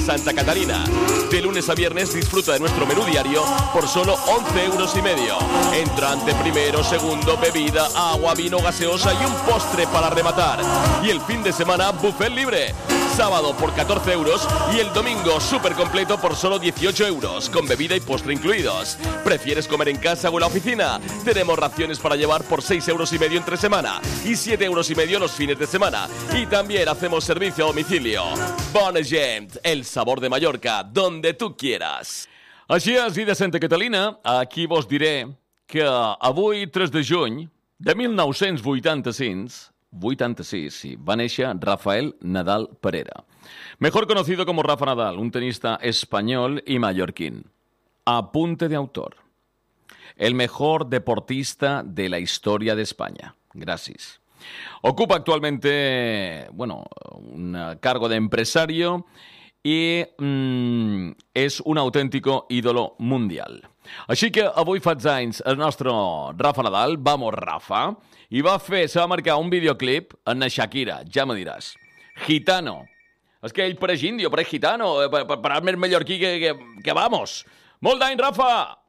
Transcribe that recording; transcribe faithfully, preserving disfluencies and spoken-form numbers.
Santa Catarina. De lunes a viernes disfruta de nuestro menú diario por solo once euros y medio. Entrante primero, segundo, bebida, agua, vino, gaseosa y un postre para rematar. Y el fin de semana, buffet libre. Sábado por catorce euros y el domingo súper completo por solo dieciocho euros, con bebida y postre incluidos. ¿Prefieres comer en casa o en la oficina? Tenemos raciones para llevar por seis euros y medio entre semana y siete euros y medio los fines de semana. Y también hacemos servicio a domicilio. Bona Gent, el sabor de Mallorca, donde tú quieras. Així és, i de Santa Catalina, aquí vos diré que avui, tres de juny de mil nou-cents vuitanta-sis, vuitanta-sis, sí, va néixer Rafael Nadal Parera, mejor conocido como Rafa Nadal, un tenista español y mallorquín. Apunte de autor. El mejor deportista de la historia de España. Gracias. Ocupa actualmente, bueno, un cargo de empresario i mm, és un autèntico ídolo mundial. Així que avui fa anys el nostre Rafa Nadal, vamos Rafa, i va fer, se va marcar un videoclip en la Shakira, ja me diràs. Gitano. És que ell pareix indio, pareix gitano, pareix més mallorquí que, que, que vamos. Molt d'any, Rafa!